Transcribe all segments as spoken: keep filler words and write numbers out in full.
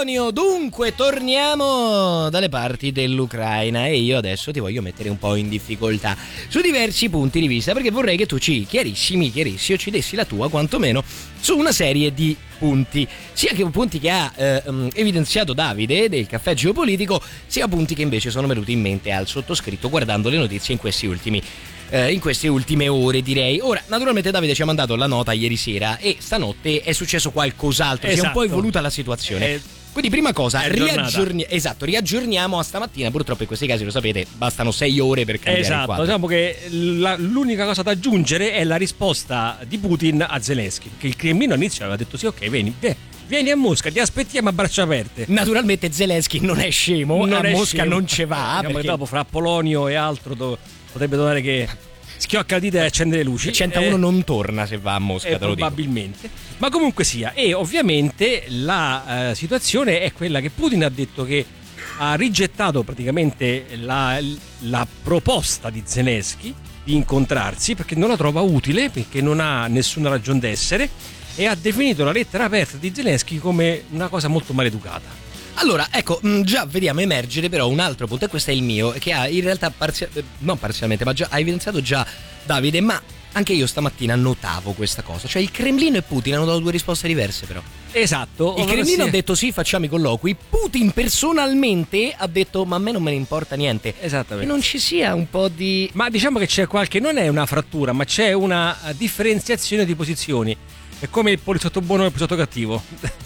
Polonio. Dunque torniamo dalle parti dell'Ucraina e io adesso ti voglio mettere un po' in difficoltà su diversi punti di vista, perché vorrei che tu ci chiarissimi, chiarissimo, ci dessi la tua quantomeno su una serie di punti, sia che punti che ha eh, evidenziato Davide del Caffè Geopolitico, sia punti che invece sono venuti in mente al sottoscritto guardando le notizie in questi ultimi eh, in queste ultime ore, direi. Ora, naturalmente Davide ci ha mandato la nota ieri sera e stanotte è successo qualcos'altro, esatto. Si è un po' evoluta la situazione. Eh, Quindi prima cosa, riaggiorni- esatto, riaggiorniamo a stamattina. Purtroppo in questi casi, lo sapete, bastano sei ore per cambiare esatto, il quadro. Diciamo che la, l'unica cosa da aggiungere è la risposta di Putin a Zelensky, che il Cremlino all'inizio aveva detto sì, ok, vieni, vieni a Mosca, ti aspettiamo a braccia aperte. Naturalmente Zelensky non è scemo, non a è Mosca scemo. non ce va. Diciamo perché... che dopo fra Polonio e altro do, potrebbe donare che schiocca la dita e accende le luci. centouno eh, non torna se va a Mosca, eh, te lo probabilmente dico. Ma comunque sia, e ovviamente la uh, situazione è quella che Putin ha detto che ha rigettato praticamente la, la proposta di Zelensky di incontrarsi perché non la trova utile, perché non ha nessuna ragione d'essere, e ha definito la lettera aperta di Zelensky come una cosa molto maleducata. Allora, ecco, già vediamo emergere però un altro punto, e questo è il mio, che ha in realtà parzia- non parzialmente, ma già ha evidenziato già Davide, ma anche io stamattina notavo questa cosa, cioè il Cremlino e Putin hanno dato due risposte diverse però. Esatto. Il Cremlino sì. ha detto sì, facciamo i colloqui, Putin personalmente ha detto ma a me non me ne importa niente. Esattamente. Che non ci sia un po' di... Ma diciamo che c'è qualche, non è una frattura, ma c'è una differenziazione di posizioni. È come il poliziotto buono e il poliziotto cattivo.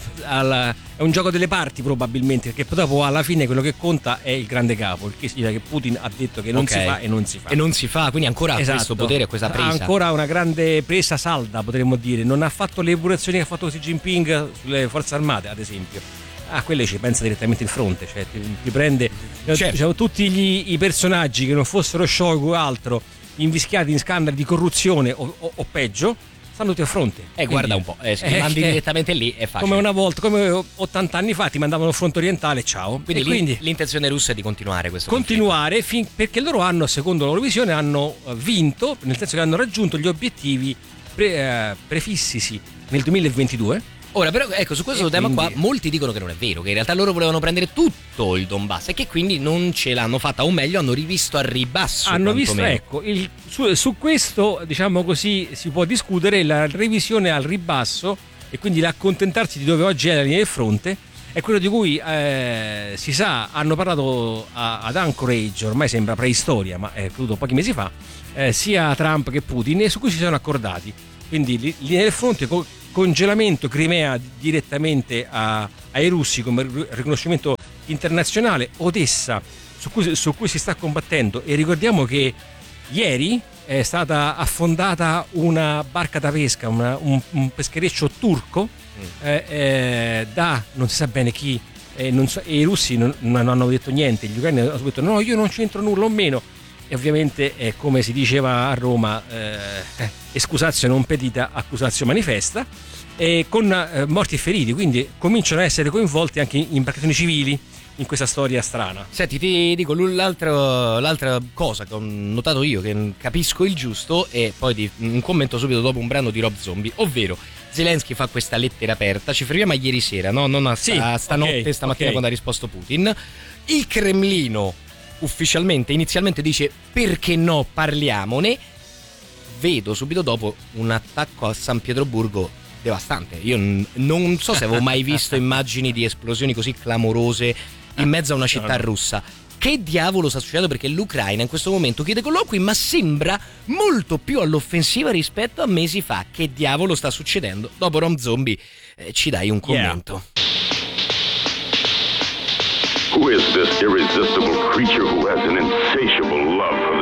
Alla, è un gioco delle parti probabilmente, perché dopo alla fine quello che conta è il grande capo, il che significa che Putin ha detto che non okay. si fa e non si fa. E non si fa, quindi ancora esatto. ha questo potere, questa presa. Ha ancora una grande presa salda, potremmo dire. Non ha fatto le epurazioni che ha fatto Xi Jinping sulle forze armate, ad esempio. Ah, quelle ci pensa direttamente il fronte, cioè ti, ti prende certo. diciamo, tutti gli, i personaggi che non fossero Shoigu o altro invischiati in scandali di corruzione o, o, o peggio, stanno tutti a fronte. Eh, Quindi, guarda un po', eh, se ti eh, mandi eh, direttamente lì è facile. Come una volta, come ottanta anni fa ti mandavano al fronte orientale, ciao. Quindi, quindi l'intenzione russa è di continuare questo continuare fin, perché loro hanno, secondo la loro visione, hanno vinto, nel senso che hanno raggiunto gli obiettivi pre, eh, prefissisi nel duemilaventidue. Ora però ecco, su questo e tema quindi... qua molti dicono che non è vero, che in realtà loro volevano prendere tutto il Donbass e che quindi non ce l'hanno fatta, o meglio hanno rivisto a ribasso. Hanno visto, meno. ecco, il, su, su questo diciamo così si può discutere, la revisione al ribasso e quindi l'accontentarsi di dove oggi è la linea del fronte è quello di cui eh, si sa, hanno parlato a, ad Anchorage, ormai sembra preistoria ma è accaduto pochi mesi fa, eh, sia Trump che Putin, e su cui si sono accordati. Quindi linea del fronte, congelamento Crimea direttamente a, ai russi come riconoscimento internazionale, Odessa su cui, su cui si sta combattendo, e ricordiamo che ieri è stata affondata una barca da pesca, una, un, un peschereccio turco mm. eh, eh, da non si sa bene chi, eh, non so, e i russi non, non hanno detto niente, gli ucraini hanno detto no, io non c'entro nulla o meno. E ovviamente, eh, come si diceva a Roma, eh, excusatio non petita, accusatio manifesta, e con eh, morti e feriti, quindi cominciano a essere coinvolti anche imbarcazioni civili in questa storia strana. Senti, ti dico l'altro, l'altra cosa che ho notato io, che capisco il giusto, e poi ti, un commento subito dopo un brano di Rob Zombie, ovvero Zelensky fa questa lettera aperta, ci fermiamo a ieri sera, no? Non a, sì, a stanotte, okay, stamattina okay. quando ha risposto Putin. Il Cremlino ufficialmente inizialmente dice perché no, parliamone. Vedo subito dopo un attacco a San Pietroburgo devastante. Io n- non so se avevo mai visto immagini di esplosioni così clamorose in mezzo a una città russa. Che diavolo sta succedendo? Perché l'Ucraina in questo momento chiede colloqui, ma sembra molto più all'offensiva rispetto a mesi fa. Che diavolo sta succedendo? Dopo Rom Zombie eh, ci dai un commento. Yeah. Who is this irresistible creature who has an insatiable love for the